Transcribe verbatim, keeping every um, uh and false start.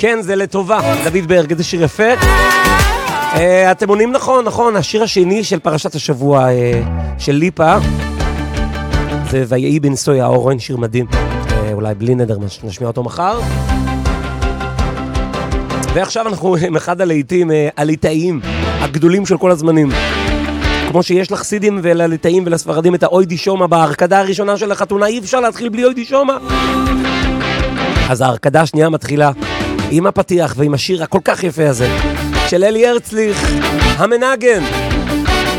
כן, זה לטובה. דוד ברג, איזה שיר יפה. אתם עונים נכון, נכון, השיר השני של פרשת השבוע של ליפה, זה ויהי בנסוי האורן, שיר מדהים. אולי בלי נדר, נשמיע אותו מחר. ועכשיו אנחנו עם אחד הלהיטים הליטאיים הגדולים של כל הזמנים. כמו שיש לחסידים ולליטאים ולספרדים את האוידי שומע בהרקדה הראשונה של החתונה, אי אפשר להתחיל בלי אוידי שומע. אז ההרקדה השנייה מתחילה עם הפתיח ועם השיר הכל כך יפה הזה של אלי הרצליך, המנגן.